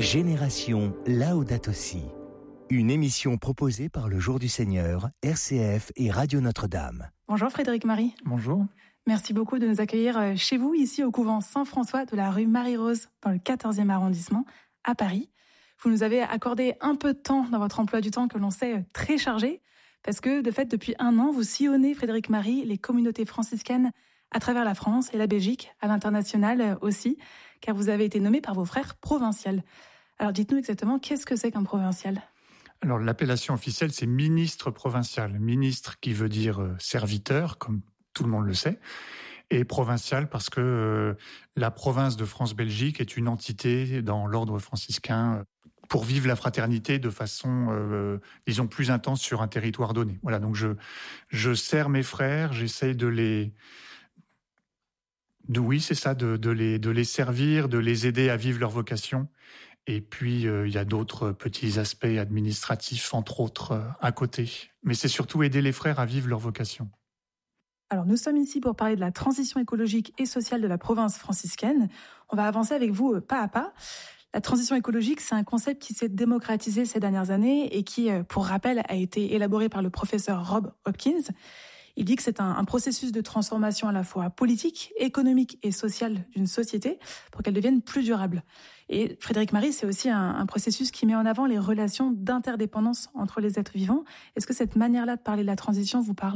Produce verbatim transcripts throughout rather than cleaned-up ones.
Génération Laudato Si, une émission proposée par le Jour du Seigneur, R C F et Radio Notre-Dame. Bonjour Frédéric Marie. Bonjour. Merci beaucoup de nous accueillir chez vous, ici au couvent Saint-François de la rue Marie-Rose, dans le quatorzième arrondissement, à Paris. Vous nous avez accordé un peu de temps dans votre emploi du temps que l'on sait très chargé, parce que de fait, depuis un an, vous sillonnez, Frédéric Marie, les communautés franciscaines à travers la France et la Belgique, à l'international aussi, car vous avez été nommé par vos frères provincial. Alors dites-nous exactement, qu'est-ce que c'est qu'un provincial ? Alors l'appellation officielle, c'est ministre provincial. Ministre qui veut dire euh, serviteur, comme tout le monde le sait, et provincial parce que euh, la province de France-Belgique est une entité dans l'ordre franciscain euh, pour vivre la fraternité de façon, euh, disons, plus intense sur un territoire donné. Voilà, donc je, je sers mes frères, j'essaye de les... De, oui, c'est ça, de, de, les, de les servir, de les aider à vivre leur vocation. Et puis, euh, il y a d'autres petits aspects administratifs, entre autres, euh, à côté. Mais c'est surtout aider les frères à vivre leur vocation. Alors, nous sommes ici pour parler de la transition écologique et sociale de la province franciscaine. On va avancer avec vous euh, pas à pas. La transition écologique, c'est un concept qui s'est démocratisé ces dernières années et qui, euh, pour rappel, a été élaboré par le professeur Rob Hopkins. Il dit que c'est un, un processus de transformation à la fois politique, économique et sociale d'une société pour qu'elle devienne plus durable. Et Frédéric Marie, c'est aussi un, un processus qui met en avant les relations d'interdépendance entre les êtres vivants. Est-ce que cette manière-là de parler de la transition vous parle ?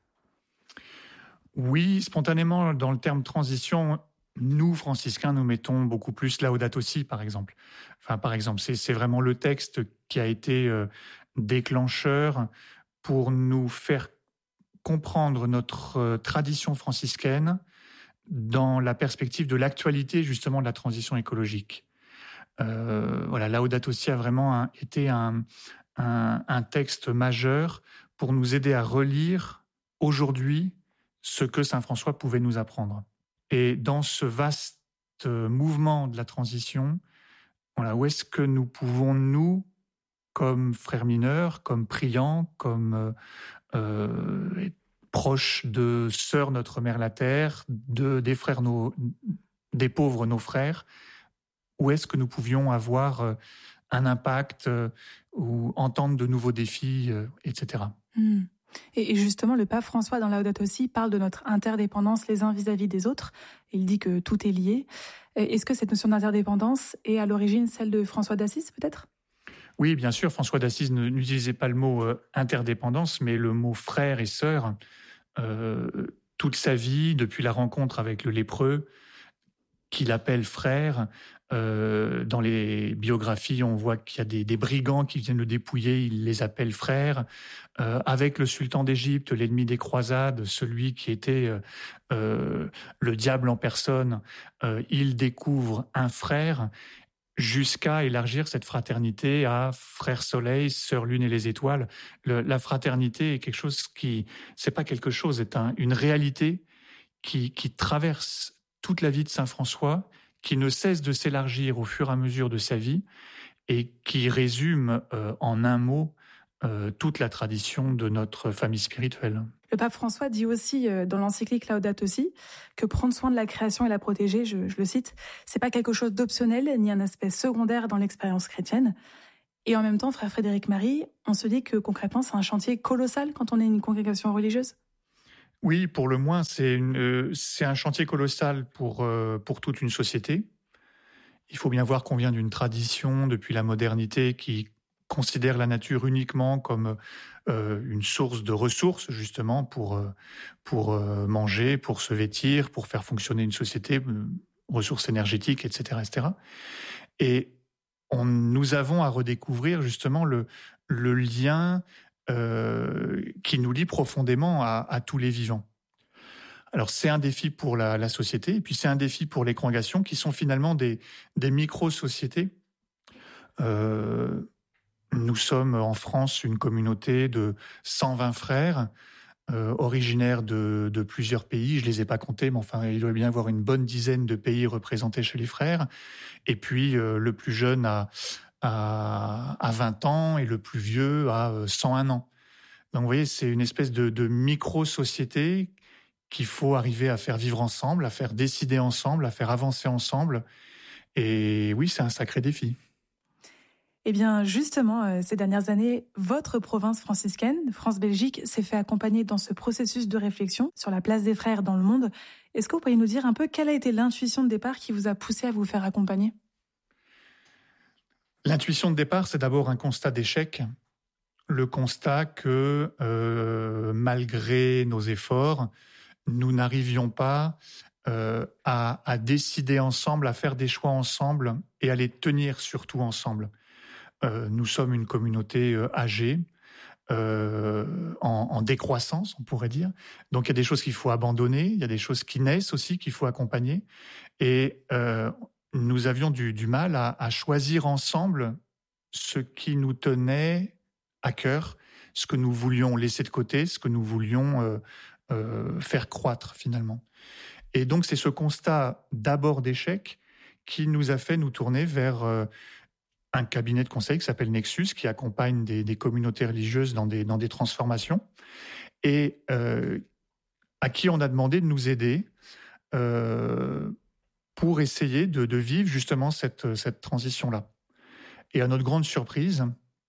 Oui, spontanément, dans le terme transition, nous, franciscains, nous mettons beaucoup plus Laudato Si, par exemple. Enfin, par exemple, c'est, c'est vraiment le texte qui a été euh, déclencheur pour nous faire comprendre notre euh, tradition franciscaine dans la perspective de l'actualité, justement, de la transition écologique. Euh, voilà, Laudato Si a vraiment un, été un, un, un texte majeur pour nous aider à relire aujourd'hui ce que Saint François pouvait nous apprendre. Et dans ce vaste mouvement de la transition, voilà, où est-ce que nous pouvons, nous, comme frères mineurs, comme priants, comme euh, proches de sœurs notre mère la terre, de des frères nos, des pauvres nos frères, où est-ce que nous pouvions avoir un impact euh, ou entendre de nouveaux défis, euh, et cetera. Mmh. Et justement, le pape François, dans Laudato Si, parle de notre interdépendance les uns vis-à-vis des autres. Il dit que tout est lié. Est-ce que cette notion d'interdépendance est à l'origine celle de François d'Assise, peut-être ? Oui, bien sûr. François d'Assise n'utilisait pas le mot euh, interdépendance, mais le mot frère et sœur. Euh, toute sa vie, depuis la rencontre avec le lépreux, qu'il appelle frère. Euh, dans les biographies, on voit qu'il y a des, des brigands qui viennent le dépouiller, il les appelle frères. Euh, avec le sultan d'Égypte, l'ennemi des croisades, celui qui était euh, euh, le diable en personne, euh, il découvre un frère jusqu'à élargir cette fraternité à frère soleil, sœur lune et les étoiles. Le, la fraternité est quelque chose qui, c'est pas quelque chose, c'est un, une réalité qui, qui traverse toute la vie de Saint François, qui ne cesse de s'élargir au fur et à mesure de sa vie et qui résume euh, en un mot euh, toute la tradition de notre famille spirituelle. Le pape François dit aussi euh, dans l'encyclique Laudato Si que prendre soin de la création et la protéger, je, je le cite, c'est pas quelque chose d'optionnel ni un aspect secondaire dans l'expérience chrétienne. Et en même temps, frère Frédéric Marie, on se dit que concrètement c'est un chantier colossal quand on est une congrégation religieuse. Oui, pour le moins, c'est, une, euh, c'est un chantier colossal pour, euh, pour toute une société. Il faut bien voir qu'on vient d'une tradition depuis la modernité qui considère la nature uniquement comme euh, une source de ressources, justement, pour, euh, pour euh, manger, pour se vêtir, pour faire fonctionner une société, euh, ressources énergétiques, et cetera, et cetera. Et on, nous avons à redécouvrir, justement, le, le lien Euh, qui nous lie profondément à, à tous les vivants. Alors c'est un défi pour la, la société, et puis c'est un défi pour les congrégations qui sont finalement des, des micro-sociétés. Euh, nous sommes en France une communauté de cent vingt frères, euh, originaires de, de plusieurs pays. Je les ai pas comptés, mais enfin il doit bien y avoir une bonne dizaine de pays représentés chez les frères. Et puis euh, le plus jeune a à, à vingt ans et le plus vieux à cent un ans. Donc vous voyez, c'est une espèce de, de micro-société qu'il faut arriver à faire vivre ensemble, à faire décider ensemble, à faire avancer ensemble. Et oui, c'est un sacré défi. Eh bien, justement, euh, ces dernières années, votre province franciscaine, France-Belgique, s'est fait accompagner dans ce processus de réflexion sur la place des frères dans le monde. Est-ce que vous pourriez nous dire un peu quelle a été l'intuition de départ qui vous a poussé à vous faire accompagner ? L'intuition de départ, c'est d'abord un constat d'échec. Le constat que, euh, malgré nos efforts, nous n'arrivions pas euh, à, à décider ensemble, à faire des choix ensemble et à les tenir surtout ensemble. Euh, nous sommes une communauté euh, âgée, euh, en, en décroissance, on pourrait dire. Donc il y a des choses qu'il faut abandonner, il y a des choses qui naissent aussi qu'il faut accompagner. Et euh, nous avions du, du mal à, à choisir ensemble ce qui nous tenait à cœur, ce que nous voulions laisser de côté, ce que nous voulions euh, euh, faire croître finalement. Et donc c'est ce constat d'abord d'échec qui nous a fait nous tourner vers euh, un cabinet de conseil qui s'appelle Nexus, qui accompagne des, des communautés religieuses dans des, dans des transformations, et euh, à qui on a demandé de nous aider euh, pour essayer de, de vivre justement cette, cette transition-là. Et à notre grande surprise,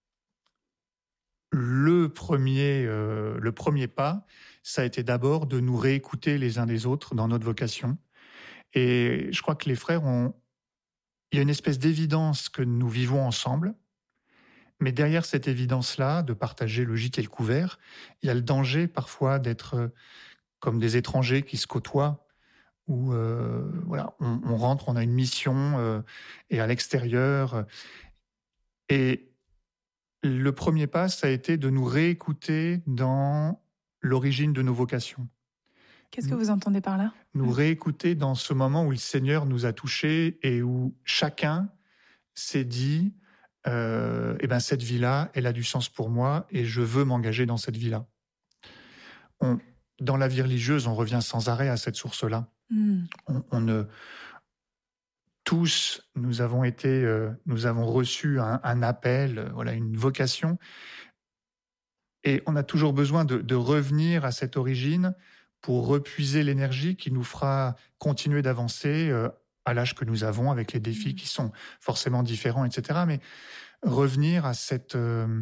le premier, euh, le premier pas, ça a été d'abord de nous réécouter les uns des autres dans notre vocation. Et je crois que les frères ont... Il y a une espèce d'évidence que nous vivons ensemble, mais derrière cette évidence-là, de partager le gîte et le couvert, il y a le danger parfois d'être comme des étrangers qui se côtoient, où euh, voilà, on, on rentre, on a une mission, euh, et à l'extérieur. Et le premier pas, ça a été de nous réécouter dans l'origine de nos vocations. Qu'est-ce que vous entendez par là ? Nous réécouter dans ce moment où le Seigneur nous a touchés et où chacun s'est dit euh, eh ben cette vie-là, elle a du sens pour moi et je veux m'engager dans cette vie-là. On, dans la vie religieuse, on revient sans arrêt à cette source-là. Mm. On, on ne, tous, nous avons été, euh, nous avons reçu un, un appel, euh, voilà, une vocation, et on a toujours besoin de, de revenir à cette origine pour repuiser l'énergie qui nous fera continuer d'avancer euh, à l'âge que nous avons, avec les défis qui sont forcément différents, et cetera. Mais revenir à cette, euh,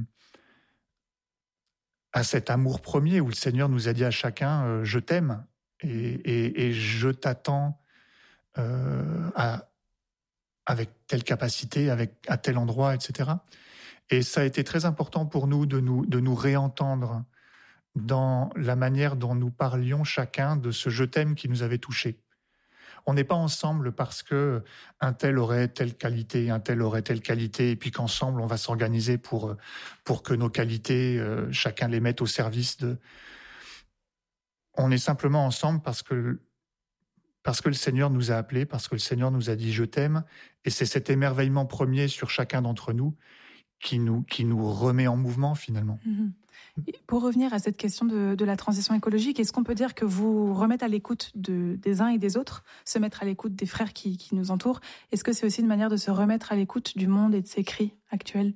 à cet amour premier où le Seigneur nous a dit à chacun euh, « je t'aime et, et, et je t'attends euh, à, avec telle capacité, avec, à tel endroit, et cetera » Et ça a été très important pour nous de nous, de nous réentendre dans la manière dont nous parlions chacun de ce « je t'aime » qui nous avait touchés. On n'est pas ensemble parce que un tel aurait telle qualité, un tel aurait telle qualité, et puis qu'ensemble on va s'organiser pour, pour que nos qualités, euh, chacun les mette au service de... On est simplement ensemble parce que, parce que le Seigneur nous a appelés, parce que le Seigneur nous a dit « je t'aime », et c'est cet émerveillement premier sur chacun d'entre nous qui nous, qui nous remet en mouvement finalement. Mmh. Pour revenir à cette question de, de la transition écologique, est-ce qu'on peut dire que vous remettez à l'écoute de, des uns et des autres, se mettre à l'écoute des frères qui, qui nous entourent? Est-ce que c'est aussi une manière de se remettre à l'écoute du monde et de ses cris actuels?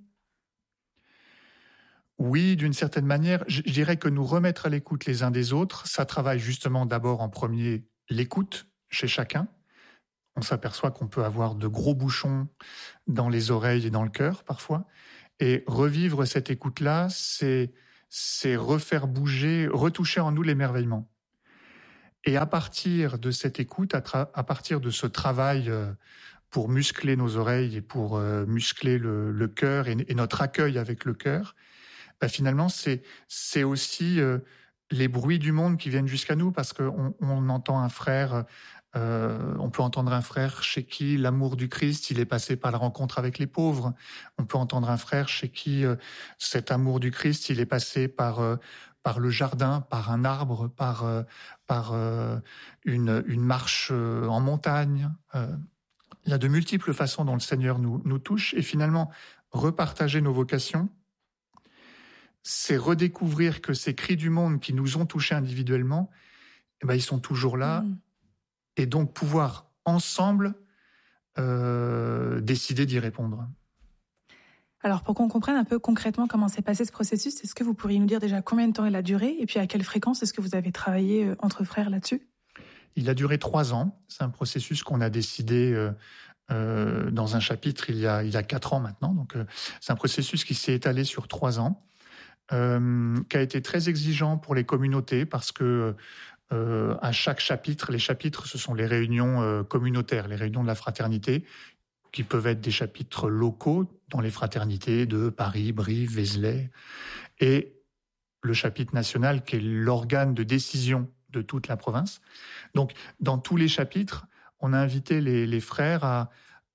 Oui, d'une certaine manière. Je, je dirais que nous remettre à l'écoute les uns des autres, ça travaille justement d'abord en premier l'écoute chez chacun. On s'aperçoit qu'on peut avoir de gros bouchons dans les oreilles et dans le cœur parfois. Et revivre cette écoute-là, c'est... c'est refaire bouger, retoucher en nous l'émerveillement. Et à partir de cette écoute, à, tra- à partir de ce travail euh, pour muscler nos oreilles et pour euh, muscler le, le cœur et, et notre accueil avec le cœur, bah finalement, c'est, c'est aussi euh, les bruits du monde qui viennent jusqu'à nous, parce qu'on on entend un frère... Euh, on peut entendre un frère chez qui l'amour du Christ, il est passé par la rencontre avec les pauvres. On peut entendre un frère chez qui euh, cet amour du Christ, il est passé par euh, par le jardin, par un arbre, par euh, par euh, une une marche euh, en montagne. Euh, il y a de multiples façons dont le Seigneur nous nous touche, et finalement repartager nos vocations, c'est redécouvrir que ces cris du monde qui nous ont touchés individuellement, eh ben ils sont toujours là. Mmh. Et donc pouvoir ensemble euh, décider d'y répondre. Alors pour qu'on comprenne un peu concrètement comment s'est passé ce processus, est-ce que vous pourriez nous dire déjà combien de temps il a duré et puis à quelle fréquence est-ce que vous avez travaillé euh, entre frères là-dessus ? Il a duré trois ans. C'est un processus qu'on a décidé euh, euh, dans un chapitre il y a, il y a quatre ans maintenant. Donc, euh, c'est un processus qui s'est étalé sur trois ans, euh, qui a été très exigeant pour les communautés parce que euh, à chaque chapitre, les chapitres, ce sont les réunions euh, communautaires, les réunions de la fraternité, qui peuvent être des chapitres locaux dans les fraternités de Paris, Brive, Vézelay, et le chapitre national qui est l'organe de décision de toute la province. Donc, dans tous les chapitres, on a invité les, les frères à,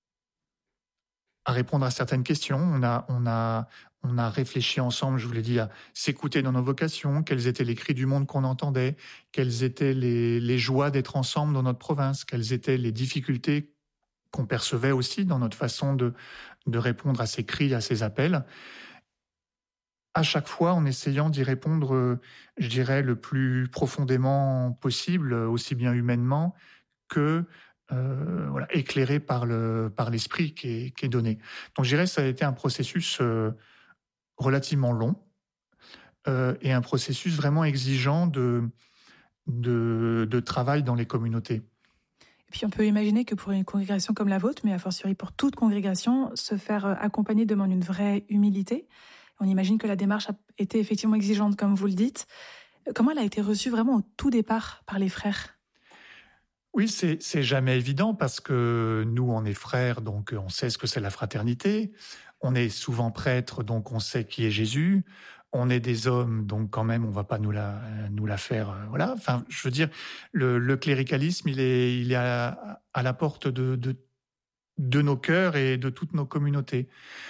à répondre à certaines questions. On a, on, a, on a réfléchi ensemble, je vous l'ai dit, à s'écouter dans nos vocations, quels étaient les cris du monde qu'on entendait, quelles étaient les, les joies d'être ensemble dans notre province, quelles étaient les difficultés qu'on percevait aussi dans notre façon de, de répondre à ces cris, à ces appels. À chaque fois, en essayant d'y répondre, je dirais, le plus profondément possible, aussi bien humainement que euh, voilà, éclairé par, le, par l'esprit qui est, qui est donné. Donc, je dirais que ça a été un processus euh, relativement long euh, et un processus vraiment exigeant de, de, de travail dans les communautés. Et puis on peut imaginer que pour une congrégation comme la vôtre, mais a fortiori pour toute congrégation, se faire accompagner demande une vraie humilité. On imagine que la démarche a été effectivement exigeante, comme vous le dites. Comment elle a été reçue vraiment au tout départ par les frères ? Oui, c'est, c'est jamais évident parce que nous, on est frères, donc on sait ce que c'est la fraternité. On est souvent prêtres, donc on sait qui est Jésus. On est des hommes, donc quand même, on va pas nous la, nous la faire, euh, voilà. Enfin, je veux dire, le, le cléricalisme, il est, il est à, à la porte de, de, de nos cœurs et de toutes nos communautés.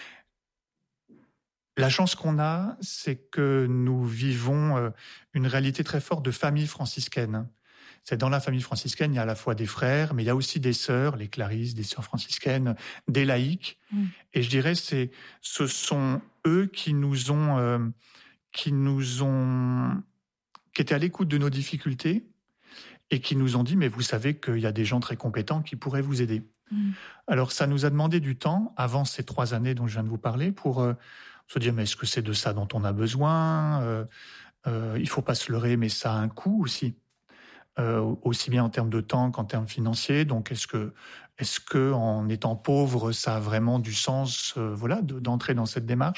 La chance qu'on a, c'est que nous vivons euh, une réalité très forte de famille franciscaine. C'est dans la famille franciscaine, il y a à la fois des frères, mais il y a aussi des sœurs, les clarisses, des sœurs franciscaines, des laïcs. Mmh. Et je dirais, c'est, ce sont eux qui nous ont, euh, qui nous ont, qui étaient à l'écoute de nos difficultés et qui nous ont dit, mais vous savez qu'il y a des gens très compétents qui pourraient vous aider. Mmh. Alors, ça nous a demandé du temps, avant ces trois années dont je viens de vous parler, pour euh, se dire, mais est-ce que c'est de ça dont on a besoin ? euh, euh, Il ne faut pas se leurrer, mais ça a un coût aussi. Euh, aussi bien en termes de temps qu'en termes financiers. Donc, est-ce que, est-ce que en étant pauvre, ça a vraiment du sens, euh, voilà, de, d'entrer dans cette démarche ?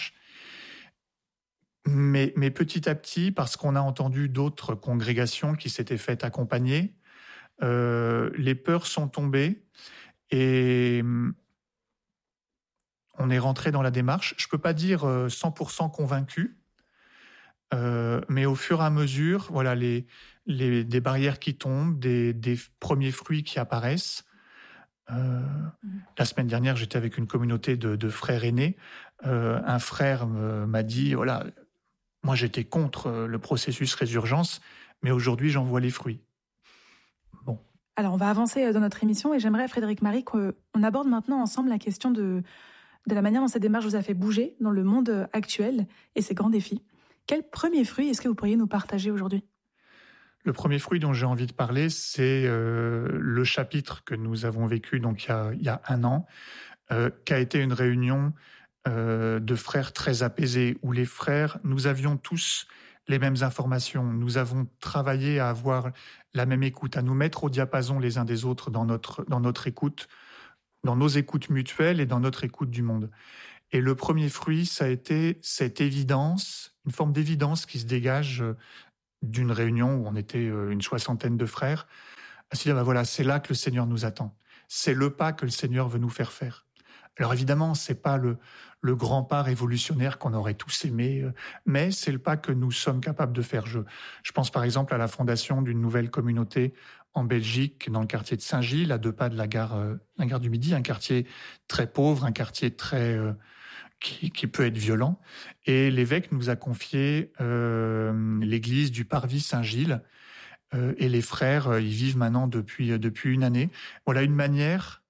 Mais, mais petit à petit, parce qu'on a entendu d'autres congrégations qui s'étaient faites accompagner, euh, les peurs sont tombées et on est rentré dans la démarche. Je peux pas dire cent pour cent convaincu, euh, mais au fur et à mesure, voilà, les Les, des barrières qui tombent, des, des premiers fruits qui apparaissent. Euh, mmh. La semaine dernière, j'étais avec une communauté de, de frères aînés. Euh, un frère me, m'a dit, voilà, moi j'étais contre le processus résurgence, mais aujourd'hui j'en vois les fruits. Bon. Alors on va avancer dans notre émission et j'aimerais, Frédéric Marie, qu'on aborde maintenant ensemble la question de, de la manière dont cette démarche vous a fait bouger dans le monde actuel et ses grands défis. Quel premier fruit est-ce que vous pourriez nous partager aujourd'hui ? Le premier fruit dont j'ai envie de parler, c'est euh, le chapitre que nous avons vécu donc il y a, il y a un an, euh, qui a été une réunion euh, de frères très apaisés, où les frères, nous avions tous les mêmes informations, nous avons travaillé à avoir la même écoute, à nous mettre au diapason les uns des autres dans notre, dans notre écoute, dans nos écoutes mutuelles et dans notre écoute du monde. Et le premier fruit, ça a été cette évidence, une forme d'évidence qui se dégage d'une réunion où on était une soixantaine de frères, à se dire, ben voilà, c'est là que le Seigneur nous attend. C'est le pas que le Seigneur veut nous faire faire. Alors évidemment, c'est pas le, le grand pas révolutionnaire qu'on aurait tous aimé, mais c'est le pas que nous sommes capables de faire. Je, je pense par exemple à la fondation d'une nouvelle communauté en Belgique, dans le quartier de Saint-Gilles, à deux pas de la gare, euh, la gare du Midi, un quartier très pauvre, un quartier très... Euh, Qui, qui peut être violent. Et l'évêque nous a confié euh, l'église du Parvis Saint-Gilles. Euh, et les frères euh, y vivent maintenant depuis, depuis une année. Voilà une manière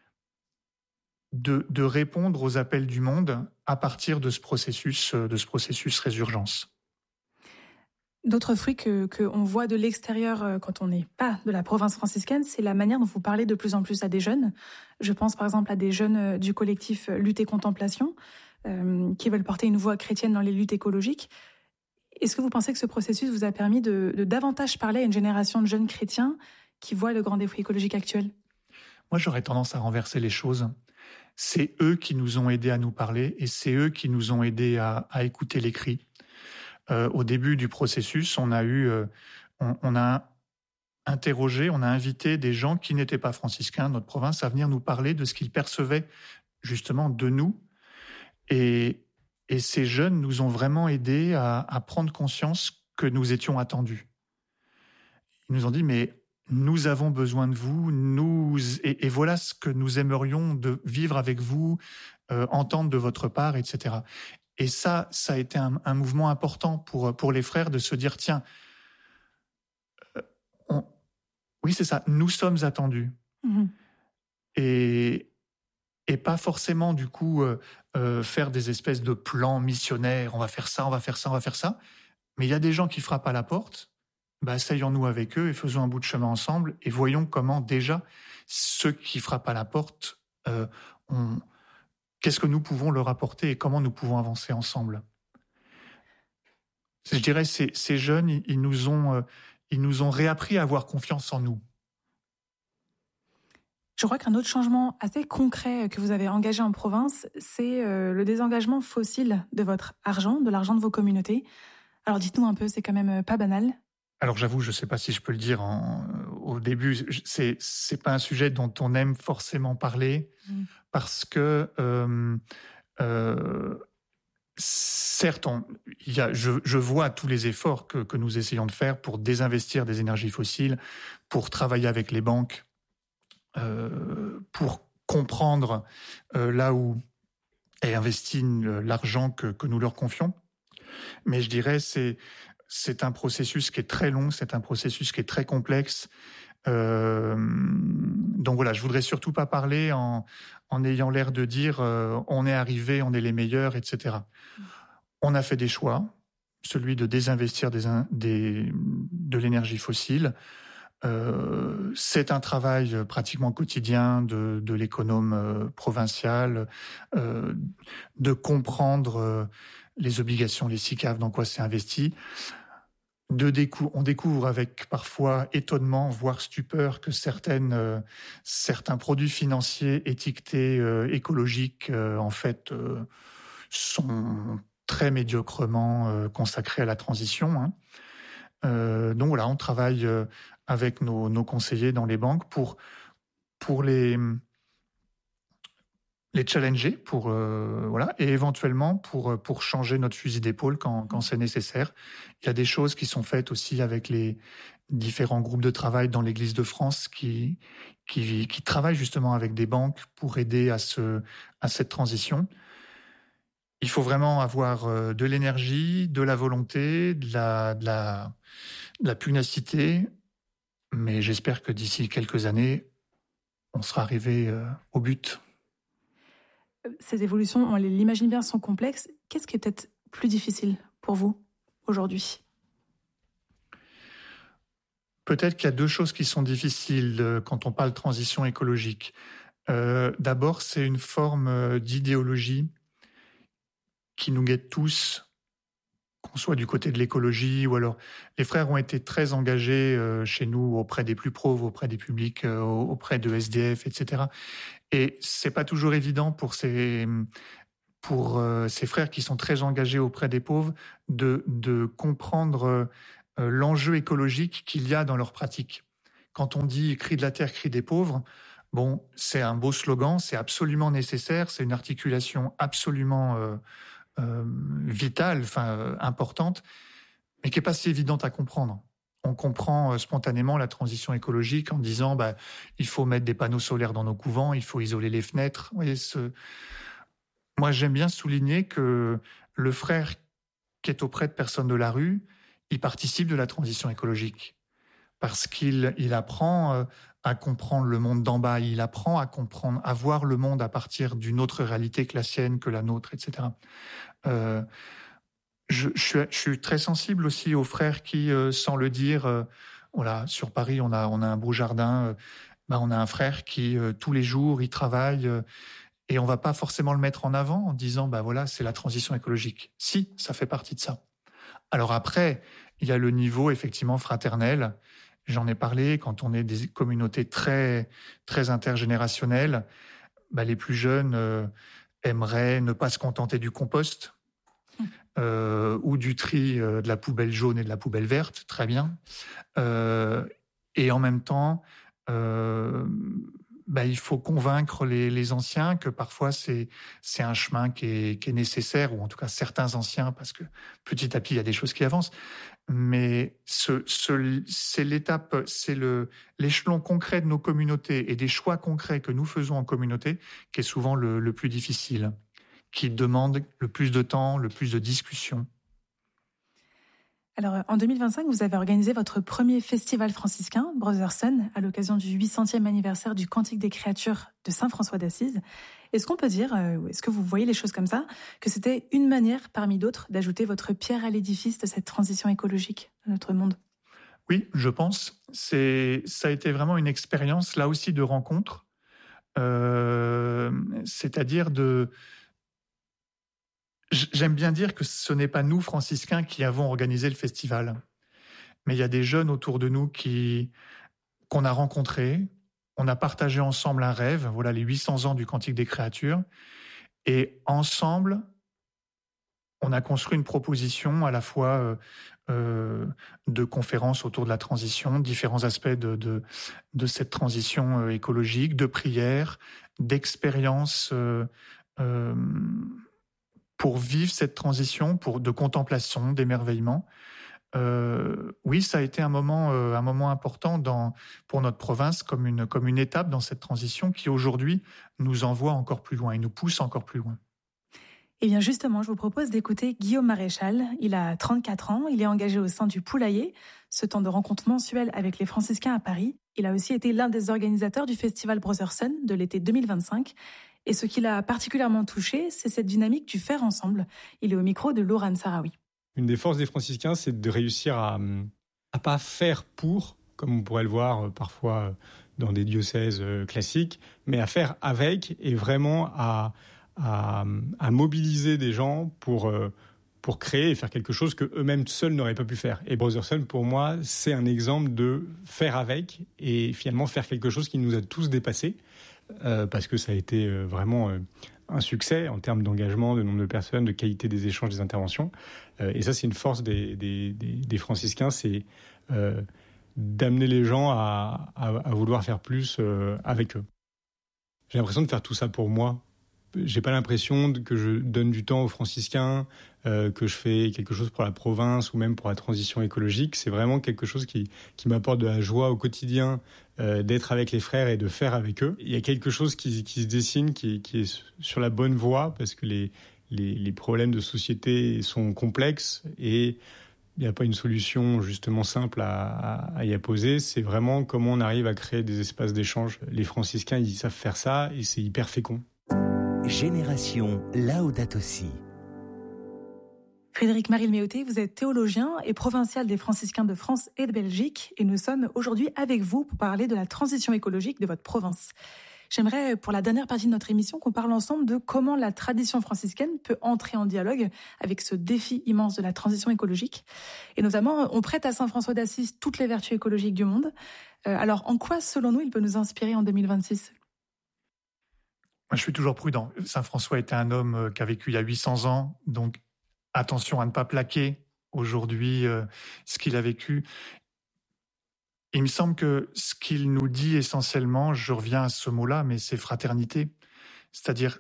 de, de répondre aux appels du monde à partir de ce processus, de ce processus résurgence. D'autres fruits que, que on voit de l'extérieur quand on n'est pas de la province franciscaine, c'est la manière dont vous parlez de plus en plus à des jeunes. Je pense par exemple à des jeunes du collectif Lutte et Contemplation euh, qui veulent porter une voix chrétienne dans les luttes écologiques. Est-ce que vous pensez que ce processus vous a permis de, de davantage parler à une génération de jeunes chrétiens qui voient le grand défi écologique actuel ? Moi, j'aurais tendance à renverser les choses. C'est eux qui nous ont aidés à nous parler et c'est eux qui nous ont aidés à, à écouter les cris. Euh, au début du processus, on a eu, euh, on, on a interrogé, on a invité des gens qui n'étaient pas franciscains de notre province à venir nous parler de ce qu'ils percevaient justement de nous. Et, et ces jeunes nous ont vraiment aidés à, à prendre conscience que nous étions attendus. Ils nous ont dit, mais nous avons besoin de vous, nous, et, et voilà ce que nous aimerions de vivre avec vous, euh, entendre de votre part, et cetera. Et ça, ça a été un, un mouvement important pour, pour les frères de se dire, tiens, euh, on, oui, c'est ça, nous sommes attendus. Mmh. Et, et pas forcément, du coup, euh, euh, faire des espèces de plans missionnaires, on va faire ça, on va faire ça, on va faire ça. Mais il y a des gens qui frappent à la porte, bah, asseyons-nous avec eux et faisons un bout de chemin ensemble et voyons comment déjà ceux qui frappent à la porte, euh, on... qu'est-ce que nous pouvons leur apporter et comment nous pouvons avancer ensemble. Je dirais, ces, ces jeunes, ils, ils, nous ont, euh, ils nous ont réappris à avoir confiance en nous. Je crois qu'un autre changement assez concret que vous avez engagé en province, c'est euh, le désengagement fossile de votre argent, de l'argent de vos communautés. Alors dites-nous un peu, c'est quand même pas banal. Alors j'avoue, je ne sais pas si je peux le dire en, au début, c'est c'est pas un sujet dont on aime forcément parler mmh. parce que euh, euh, certes, on, y a, je, je vois tous les efforts que, que nous essayons de faire pour désinvestir des énergies fossiles, pour travailler avec les banques, euh, pour comprendre euh, là où est investi l'argent que, que nous leur confions. Mais je dirais c'est C'est un processus qui est très long, c'est un processus qui est très complexe. Euh, donc voilà, je voudrais surtout pas parler en, en ayant l'air de dire euh, on est arrivé, on est les meilleurs, et cetera. On a fait des choix, celui de désinvestir des, des, de l'énergie fossile. Euh, c'est un travail pratiquement quotidien de, de l'économe euh, provincial, euh, de comprendre euh, les obligations, les S I C A F, dans quoi c'est investi. De décou- on découvre avec parfois étonnement, voire stupeur, que certaines, euh, certains produits financiers étiquetés euh, écologiques, euh, en fait, euh, sont très médiocrement euh, consacrés à la transition. Hein. Euh, donc voilà, on travaille euh, avec nos, nos conseillers dans les banques pour, pour les... les challenger pour euh, voilà et éventuellement pour pour changer notre fusil d'épaule quand quand c'est nécessaire. Il y a des choses qui sont faites aussi avec les différents groupes de travail dans l'Église de France qui qui qui travaillent justement avec des banques pour aider à ce à cette transition. Il faut vraiment avoir de l'énergie, de la volonté, de la de la de la pugnacité, mais j'espère que d'ici quelques années, on sera arrivé au but. Ces évolutions, on l'imagine bien, sont complexes. Qu'est-ce qui est peut-être plus difficile pour vous aujourd'hui ? Peut-être qu'il y a deux choses qui sont difficiles quand on parle de transition écologique. Euh, d'abord, c'est une forme d'idéologie qui nous guette tous, qu'on soit du côté de l'écologie ou alors... Les frères ont été très engagés euh, chez nous auprès des plus pauvres, auprès des publics, euh, auprès de S D F, et cetera. Et c'est pas toujours évident pour ces, pour, euh, ces frères qui sont très engagés auprès des pauvres de, de comprendre euh, l'enjeu écologique qu'il y a dans leur pratique. Quand on dit « cri de la terre, cri des pauvres », bon, c'est un beau slogan, c'est absolument nécessaire, c'est une articulation absolument euh, euh, vitale, enfin euh, importante, mais qui n'est pas si évidente à comprendre. On comprend euh, spontanément la transition écologique en disant bah, il faut mettre des panneaux solaires dans nos couvents, il faut isoler les fenêtres. Vous voyez, ce... Moi, j'aime bien souligner que le frère qui est auprès de personnes de la rue, il participe de la transition écologique parce qu'il il apprend euh, à comprendre le monde d'en bas, il apprend à comprendre, à voir le monde à partir d'une autre réalité que la sienne, que la nôtre, et cetera. Euh, Je, je, suis, je suis très sensible aussi aux frères qui, euh, sans le dire, euh, voilà, sur Paris, on a, on a un beau jardin. Euh, ben on a un frère qui, euh, tous les jours, il travaille euh, et on va pas forcément le mettre en avant en disant, ben voilà, c'est la transition écologique. Si, ça fait partie de ça. Alors après, il y a le niveau effectivement fraternel J'en ai parlé, quand on est des communautés très, très intergénérationnelles, bah, les plus jeunes euh, aimeraient ne pas se contenter du compost euh, ou du tri euh, de la poubelle jaune et de la poubelle verte, très bien. Euh, et en même temps, euh, bah, il faut convaincre les, les anciens que parfois c'est, c'est un chemin qui est, qui est nécessaire, ou en tout cas certains anciens, parce que petit à petit, il y a des choses qui avancent. Mais ce, ce, c'est l'étape, c'est le, l'échelon concret de nos communautés et des choix concrets que nous faisons en communauté qui est souvent le, le plus difficile, qui demande le plus de temps, le plus de discussion. Alors, en deux mille vingt-cinq, vous avez organisé votre premier festival franciscain, Brother Sun, à l'occasion du huit centième anniversaire du Cantique des créatures de Saint François d'Assise. Est-ce qu'on peut dire, est-ce que vous voyez les choses comme ça, que c'était une manière parmi d'autres d'ajouter votre pierre à l'édifice de cette transition écologique de notre monde ? Oui, je pense. C'est, ça a été vraiment une expérience, là aussi, de rencontre, euh, c'est-à-dire de... J'aime bien dire que ce n'est pas nous, franciscains, qui avons organisé le festival. Mais il y a des jeunes autour de nous qui, qu'on a rencontrés. On a partagé ensemble un rêve, voilà les huit cents ans du Cantique des créatures. Et ensemble, on a construit une proposition à la fois euh, euh, de conférences autour de la transition, différents aspects de, de, de cette transition euh, écologique, de prières, d'expériences euh, euh, pour vivre cette transition, pour de contemplation, d'émerveillement. Euh, oui, ça a été un moment, euh, un moment important dans, pour notre province, comme une, comme une étape dans cette transition qui aujourd'hui nous envoie encore plus loin et nous pousse encore plus loin. Eh bien justement, je vous propose d'écouter Guillaume Maréchal. Il a trente-quatre ans, il est engagé au sein du Poulailler, ce temps de rencontre mensuel avec les franciscains à Paris. Il a aussi été l'un des organisateurs du festival Brother Sun de l'été deux mille vingt-cinq. Et ce qui l'a particulièrement touché, c'est cette dynamique du faire ensemble. Il est au micro de Laurent Sarawi. Une des forces des franciscains, c'est de réussir à ne pas faire pour, comme on pourrait le voir parfois dans des diocèses classiques, mais à faire avec et vraiment à, à, à mobiliser des gens pour, pour créer et faire quelque chose qu'eux-mêmes seuls n'auraient pas pu faire. Et Brother Sun, pour moi, c'est un exemple de faire avec et finalement faire quelque chose qui nous a tous dépassés. Euh, parce que ça a été euh, vraiment euh, un succès en termes d'engagement, de nombre de personnes, de qualité des échanges, des interventions. Euh, et ça, c'est une force des, des, des, des franciscains, c'est euh, d'amener les gens à, à, à vouloir faire plus euh, avec eux. J'ai l'impression de faire tout ça pour moi. J'ai pas l'impression que je donne du temps aux franciscains, euh, que je fais quelque chose pour la province ou même pour la transition écologique. C'est vraiment quelque chose qui, qui m'apporte de la joie au quotidien, euh, d'être avec les frères et de faire avec eux. Il y a quelque chose qui, qui se dessine, qui, qui est sur la bonne voie, parce que les, les, les problèmes de société sont complexes et il n'y a pas une solution justement simple à, à, à y apposer. C'est vraiment comment on arrive à créer des espaces d'échange. Les franciscains, ils savent faire ça et c'est hyper fécond. Génération Laudato Si. Frédéric Marilméoté, vous êtes théologien et provincial des franciscains de France et de Belgique et nous sommes aujourd'hui avec vous pour parler de la transition écologique de votre province. J'aimerais, pour la dernière partie de notre émission, qu'on parle ensemble de comment la tradition franciscaine peut entrer en dialogue avec ce défi immense de la transition écologique. Et notamment, on prête à Saint François d'Assise toutes les vertus écologiques du monde. Euh, alors, en quoi, selon nous, il peut nous inspirer en deux mille vingt-six ? Moi, je suis toujours prudent. Saint François était un homme qui a vécu il y a huit cents ans, donc attention à ne pas plaquer aujourd'hui euh, ce qu'il a vécu. Il me semble que ce qu'il nous dit essentiellement, je reviens à ce mot-là, mais c'est fraternité. C'est-à-dire,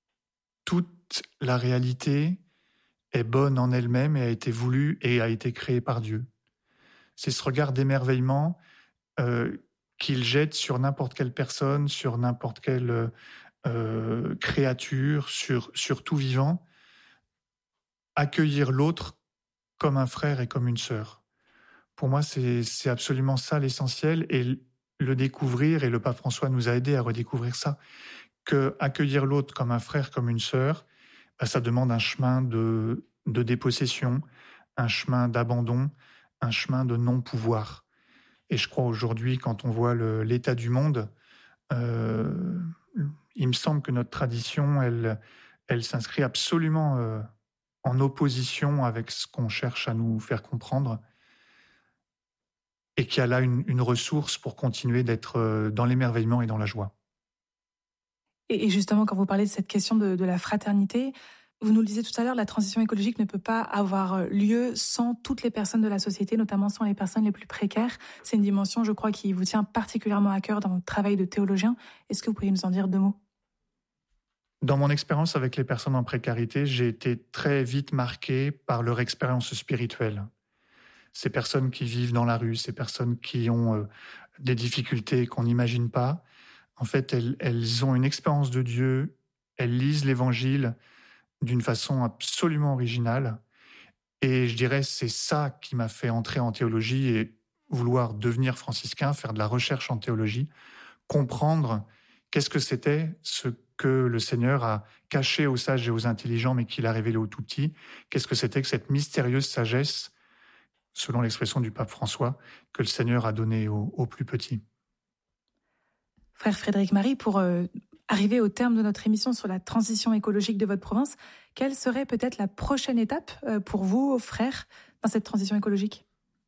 toute la réalité est bonne en elle-même et a été voulue et a été créée par Dieu. C'est ce regard d'émerveillement euh, qu'il jette sur n'importe quelle personne, sur n'importe quelle euh, créature, sur, sur tout vivant. Accueillir l'autre comme un frère et comme une sœur. Pour moi, c'est, c'est absolument ça l'essentiel, et le découvrir, et le pape François nous a aidés à redécouvrir ça, que accueillir l'autre comme un frère, comme une sœur, ben, ça demande un chemin de, de dépossession, un chemin d'abandon, un chemin de non-pouvoir. Et je crois aujourd'hui, quand on voit le, l'état du monde, euh, il me semble que notre tradition, elle, elle s'inscrit absolument euh, en opposition avec ce qu'on cherche à nous faire comprendre. et qui a là une, une ressource pour continuer d'être dans l'émerveillement et dans la joie. Et justement, quand vous parlez de cette question de, de la fraternité, vous nous le disiez tout à l'heure, la transition écologique ne peut pas avoir lieu sans toutes les personnes de la société, notamment sans les personnes les plus précaires. C'est une dimension, je crois, qui vous tient particulièrement à cœur dans votre travail de théologien. Est-ce que vous pourriez nous en dire deux mots ? Dans mon expérience avec les personnes en précarité, j'ai été très vite marqué par leur expérience spirituelle. Ces personnes qui vivent dans la rue, ces personnes qui ont euh, des difficultés qu'on n'imagine pas, en fait, elles, elles ont une expérience de Dieu, elles lisent l'Évangile d'une façon absolument originale. Et je dirais, c'est ça qui m'a fait entrer en théologie et vouloir devenir franciscain, faire de la recherche en théologie, comprendre qu'est-ce que c'était ce que le Seigneur a caché aux sages et aux intelligents, mais qu'il a révélé aux tout petits. Qu'est-ce que c'était que cette mystérieuse sagesse, selon l'expression du pape François, que le Seigneur a donnée aux, aux plus petits. Frère Frédéric Marie, pour euh, arriver au terme de notre émission sur la transition écologique de votre province, quelle serait peut-être la prochaine étape euh, pour vous, frères, dans cette transition écologique ?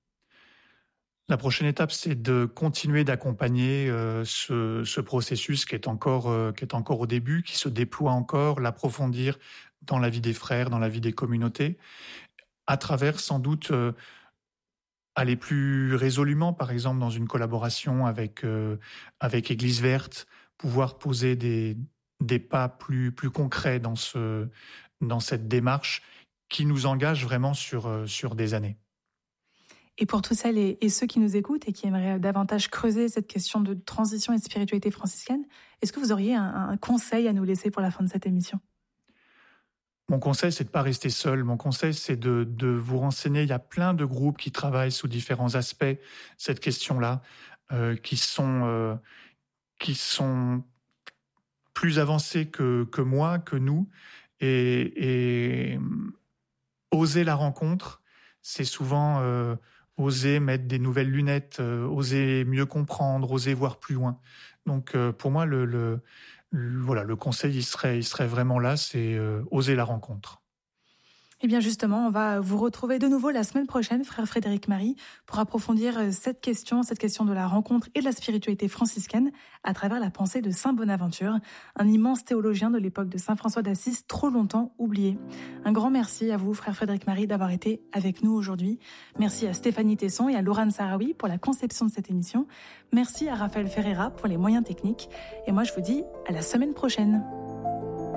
La prochaine étape, c'est de continuer d'accompagner euh, ce, ce processus qui est, encore, euh, qui est encore au début, qui se déploie encore, l'approfondir dans la vie des frères, dans la vie des communautés, à travers sans doute euh, aller plus résolument, par exemple, dans une collaboration avec, euh, avec Église Verte, pouvoir poser des, des pas plus, plus concrets dans, ce, dans cette démarche qui nous engage vraiment sur, euh, sur des années. Et pour tous celles et, et ceux qui nous écoutent et qui aimeraient davantage creuser cette question de transition et de spiritualité franciscaine, est-ce que vous auriez un, un conseil à nous laisser pour la fin de cette émission ? Mon conseil, c'est de ne pas rester seul. Mon conseil, c'est de, de vous renseigner. Il y a plein de groupes qui travaillent sous différents aspects cette question-là, euh, qui sont, euh, qui sont plus avancés que, que moi, que nous. Et, et oser la rencontre, c'est souvent euh, oser mettre des nouvelles lunettes, euh, oser mieux comprendre, oser voir plus loin. Donc, euh, pour moi, le... le Voilà, le conseil, il serait, il serait vraiment là, c'est euh, oser la rencontre. Eh bien justement, on va vous retrouver de nouveau la semaine prochaine, frère Frédéric Marie, pour approfondir cette question, cette question de la rencontre et de la spiritualité franciscaine à travers la pensée de saint Bonaventure, un immense théologien de l'époque de saint François d'Assise, trop longtemps oublié. Un grand merci à vous, frère Frédéric Marie, d'avoir été avec nous aujourd'hui. Merci à Stéphanie Tesson et à Laurent Sarawi pour la conception de cette émission. Merci à Raphaël Ferreira pour les moyens techniques. Et moi, je vous dis à la semaine prochaine.